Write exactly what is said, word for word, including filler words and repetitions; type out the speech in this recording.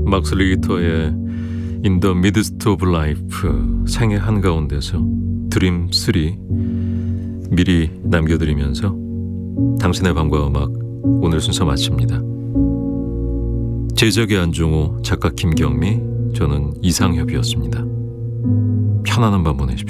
막스 리히터의 In the Midst of Life 생애 한가운데서 드림 쓰리 미리 남겨드리면서 당신의 밤과 음악 오늘 순서 마칩니다. 제작의 안종호, 작가 김경미, 저는 이상협이었습니다. 편안한 밤 보내십시오.